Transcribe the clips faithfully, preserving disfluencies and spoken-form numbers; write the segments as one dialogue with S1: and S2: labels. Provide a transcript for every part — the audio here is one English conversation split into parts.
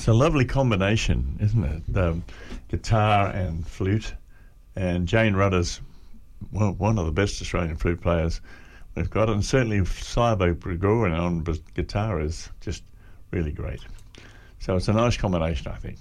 S1: It's a lovely combination, isn't it? Um, guitar and flute. And Jane Rudder's well, one of the best Australian flute players we've got, and certainly Saibo Gregorian on guitar is just really great. So it's a nice combination, I think.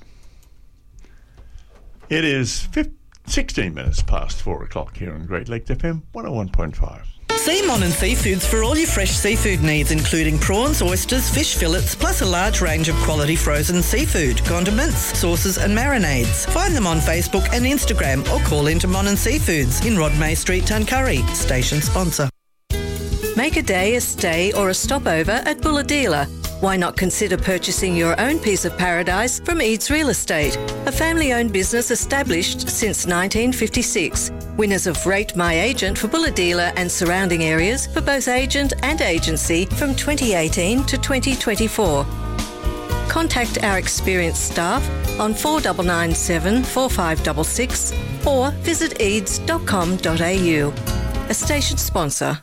S1: It is fifteen, sixteen minutes past four o'clock here on Great Lakes F M one oh one point five.
S2: See Monan Seafoods for all your fresh seafood needs, including prawns, oysters, fish fillets, plus a large range of quality frozen seafood, condiments, sauces and marinades. Find them on Facebook and Instagram or call into Monan Seafoods in Rod May Street, Tuncurry. Station sponsor.
S3: Make a day, a stay or a stopover at Bulahdelah. Why not consider purchasing your own piece of paradise from Eads Real Estate, a family-owned business established since nineteen fifty-six. Winners of Rate My Agent for Bulahdelah and surrounding areas for both agent and agency from twenty eighteen to twenty twenty-four. Contact our experienced staff on four nine nine seven, four five six six or visit eads dot com dot a u. A station sponsor.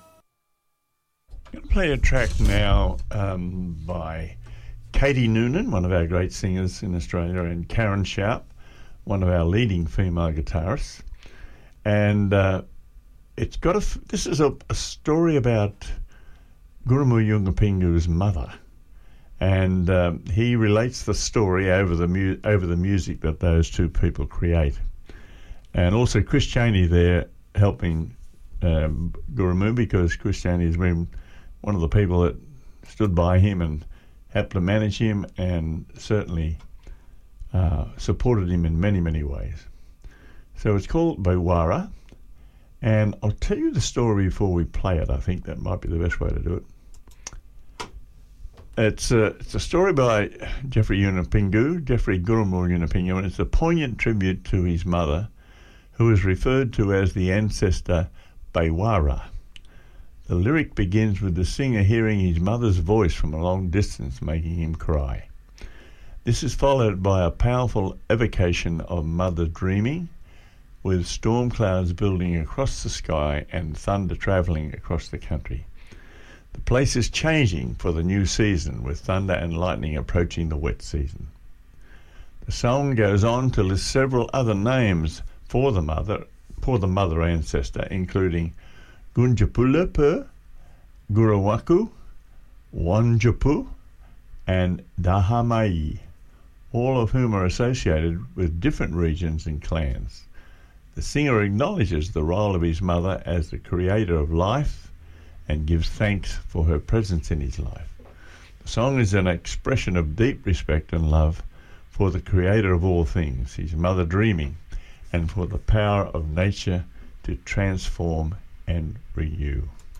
S1: I'm going to play a track now um, by Katie Noonan, one of our great singers in Australia, and Karen Sharp, one of our leading female guitarists. And uh, it's got a. This is a, a story about Gurrumul Yunupingu's mother, and um, he relates the story over the mu- over the music that those two people create, and also Chris Chaney there helping um, Gurrumul, because Chris Chaney has been one of the people that stood by him and helped to manage him, and certainly uh, supported him in many, many ways. So it's called Bewara, and I'll tell you the story before we play it. I think that might be the best way to do it. It's a, it's a story by Jeffrey Yunupingu, Jeffrey Gurrumul Yunupingu, and it's a poignant tribute to his mother, who is referred to as the ancestor Bewara. The lyric begins with the singer hearing his mother's voice from a long distance, making him cry. This is followed by a powerful evocation of mother dreaming, with storm clouds building across the sky and thunder travelling across the country. The place is changing for the new season, with thunder and lightning approaching the wet season. The song goes on to list several other names for the mother, for the mother ancestor, including Gunjapulapa, Gurawaku, Wanjapu, and Dahamai, all of whom are associated with different regions and clans. The singer acknowledges the role of his mother as the creator of life and gives thanks for her presence in his life. The song is an expression of deep respect and love for the creator of all things, his mother dreaming, and for the power of nature to transform and renew.